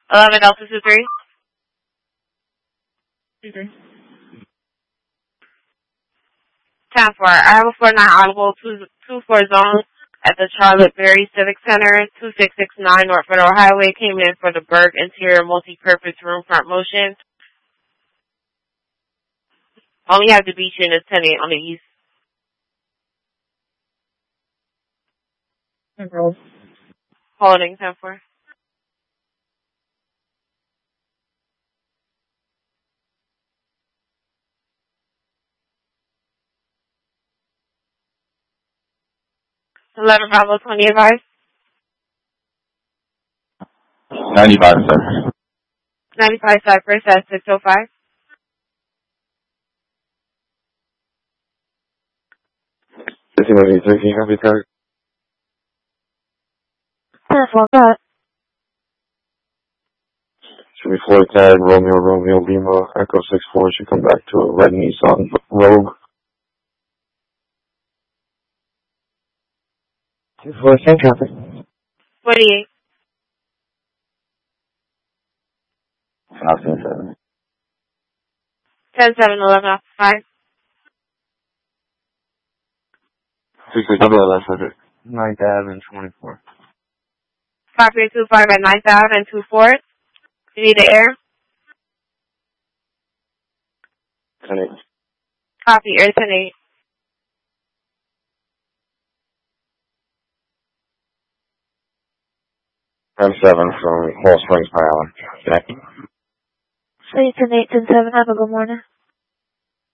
11 Delta 23. 23. 10-4. I have a 49 audible 2-4 zone at the Charlotte Berry Civic Center, 2669 North Federal Highway. Came in for the Berg Interior Multi-Purpose Room Front Motion. Only have the beach in this tenant on the east. Control. Holding 10-4. Eleven Bravo 20 advice. 95 Cypress. 95 Cypress at 605. Can you copy target? 10-4, go ahead. Should be Floyd Tag, Romeo, Lima, Echo 64, should come back to a red Nissan Rogue. 2-4, same traffic. 48. 5-7. 10-7, 11 off 5. 6 double left subject. 9th Ave and 24. 5325 at 9th Ave and 24. You need the air? 10-8. Copy, air 10-8. 10-7 from Wall Springs, High Island. Say 10-8, 10-7, have a good morning.